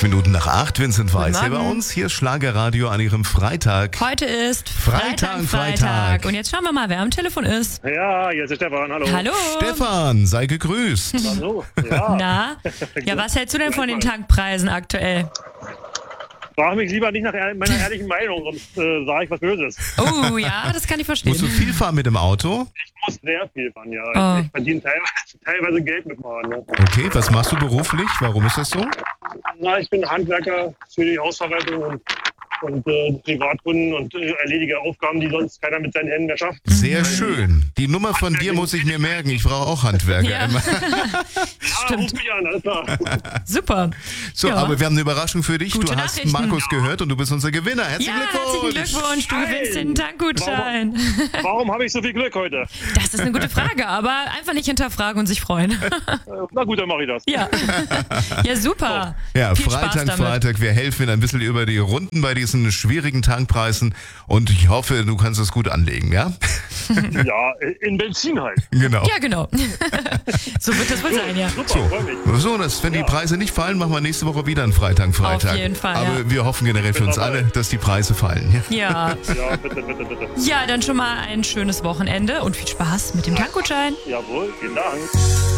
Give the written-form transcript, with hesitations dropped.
Minuten nach 8. Vincent Weiss hier bei Morgen. uns. Hier ist Schlagerradio an Ihrem Freitag. Heute ist Freitag. Und jetzt schauen wir mal, wer am Telefon ist. Ja, hier ist der Stefan, hallo. Hallo. Stefan, sei gegrüßt. Hallo, ja. Na? Ja, was hältst du denn von den Tankpreisen aktuell? Frag mich lieber nicht nach meiner ehrlichen Meinung, sonst sage ich was Böses. Oh ja, das kann ich verstehen. Musst du viel fahren mit dem Auto? Ich muss sehr viel fahren, ja. Oh. Ich verdiene teilweise Geld mit Fahren. Ja. Okay, was machst du beruflich? Warum ist das so? Na, ich bin Handwerker für die Hausverwaltung und Privatkunden und erledige Aufgaben, die sonst keiner mit seinen Händen mehr schafft. Sehr schön. Die Nummer von dir muss ich mir merken. Ich brauche auch Handwerker Ja. immer. Ja, ruf mich an, alles klar. Super. So, Ja. aber wir haben eine Überraschung für dich. Gute Du hast Nachrichten. Markus gehört und du bist unser Gewinner. Herzlichen Ja, Glückwunsch. herzlichen Glückwunsch. Du gewinnst den Tankgutschein. Warum habe ich so viel Glück heute? Das ist eine gute Frage, aber einfach nicht hinterfragen und sich freuen. Na gut, dann mache ich das. Ja. Ja, super. Ja, Viel Spaß damit. Freitag. Wir helfen Ihnen ein bisschen über die Runden bei diesen schwierigen Tankpreisen und ich hoffe, du kannst es gut anlegen, ja? Ja, in Benzin halt. Genau. Ja, genau. So wird das wohl sein, ja. Super, So, freue mich. wenn die Preise nicht fallen, machen wir nächste Woche wieder einen Freitag. Auf jeden Fall, Aber ja. wir hoffen generell für uns dabei. alle, dass die Preise fallen. Ja? Ja. Ja, bitte, bitte, bitte. Ja, dann schon mal ein schönes Wochenende und viel Spaß mit dem Tankgutschein. Jawohl, vielen Dank.